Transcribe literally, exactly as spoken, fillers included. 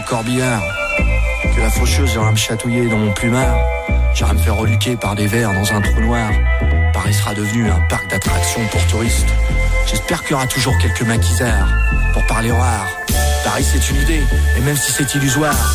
le corbillard, que la faucheuse ira me chatouiller dans mon plumard. J'irai me faire reluquer par des vers dans un trou noir. Paris sera devenu un parc d'attractions pour touristes. J'espère qu'il y aura toujours quelques maquisards pour parler rare. Paris c'est une idée, et même si c'est illusoire,